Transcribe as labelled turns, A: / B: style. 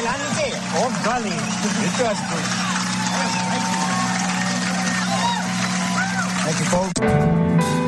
A: berani ke? Oh, berani. Itu asli. Thank you, folks.